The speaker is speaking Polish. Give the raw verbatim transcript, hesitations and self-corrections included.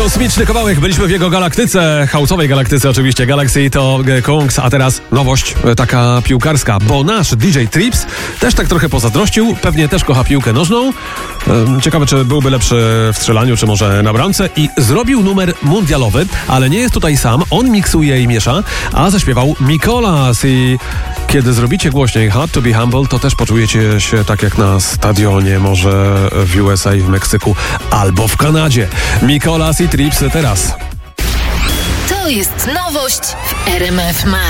Kosmiczny kawałek, byliśmy w jego galaktyce, house'owej galaktyce oczywiście, Galaxy to Kungs, a teraz nowość taka piłkarska, bo nasz D J Trips też tak trochę pozazdrościł, pewnie też kocha piłkę nożną, ciekawe czy byłby lepszy w strzelaniu, czy może na bramce i zrobił numer mundialowy, ale nie jest tutaj sam, on miksuje i miesza, a zaśpiewał Mikolas i kiedy zrobicie głośniej Hard to be humble, to też poczujecie się tak jak na stadionie, może w U S A, w Meksyku albo w Kanadzie. Mikolas i Trips teraz. To jest nowość w R M F Max.